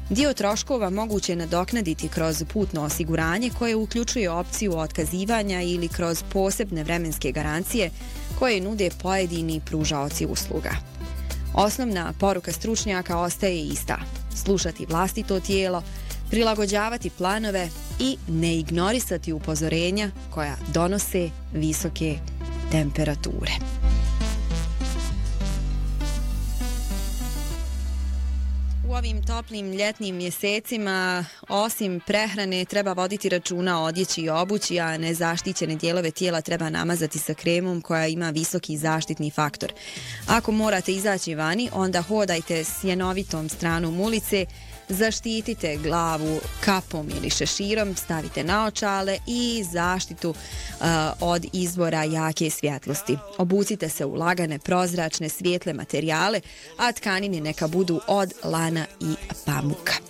Dio troškova moguće je nadoknaditi kroz putno osiguranje koje uključuje opciju otkazivanja ili kroz posebne vremenske garancije koje nude pojedini pružaoci usluga. Osnovna poruka stručnjaka ostaje ista: slušati vlastito tijelo, prilagođavati planove i ne ignorisati upozorenja koja donose visoke temperature. U ovim toplim ljetnim mjesecima, osim prehrane, treba voditi računa o odjeći i obući, a nezaštićene dijelove tijela treba namazati sa kremom koja ima visoki zaštitni faktor. Ako morate izaći vani, onda hodajte sjenovitom stranom ulice, zaštitite glavu kapom ili šeširom, stavite naočale i zaštitu od izvora jake svjetlosti. Obucite se u lagane, prozračne, svijetle materijale, a tkanine neka budu od lana i pamuka.